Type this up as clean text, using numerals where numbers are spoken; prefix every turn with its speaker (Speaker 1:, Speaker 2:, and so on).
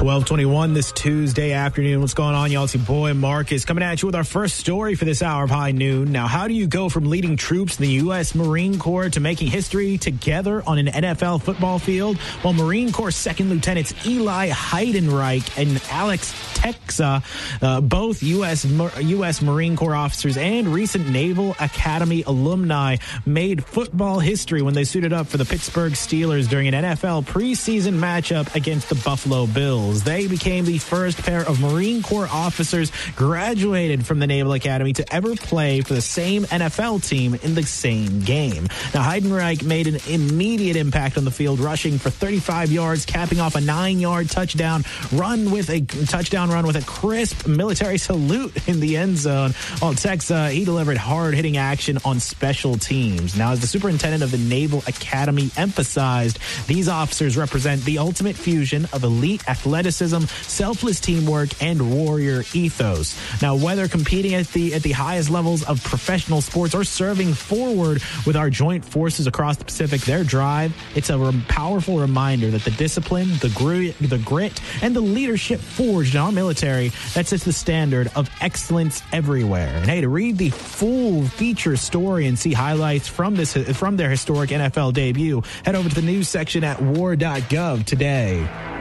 Speaker 1: 12:21 this Tuesday afternoon. What's going on, y'all? It's your boy Marcus coming at you with our first story for this hour of High Noon. Now, how do you go from leading troops in the U.S. Marine Corps to making history together on an NFL football field? Well, Marine Corps Second Lieutenants Eli Heidenreich and Alex Texa, both U.S. Marine Corps officers and recent Naval Academy alumni, made football history when they suited up for the Pittsburgh Steelers during an NFL preseason matchup against the Buffalo Bills. They became the first pair of Marine Corps officers graduated from the Naval Academy to ever play for the same NFL team in the same game. Now, Heidenreich made an immediate impact on the field, rushing for 35 yards, capping off a 9-yard touchdown run with a crisp military salute in the end zone. While Texa, he delivered hard-hitting action on special teams. Now, as the superintendent of the Naval Academy emphasized, these officers represent the ultimate fusion of elite athleticism, selfless teamwork, and warrior ethos. Now, whether competing at the highest levels of professional sports or serving forward with our joint forces across the Pacific, their drive, it's a powerful reminder that the discipline, the grit, and the leadership forged in our military, that sets the standard of excellence everywhere. And hey, to read the full feature story and see highlights from their historic NFL debut, head over to the news section at war.gov today.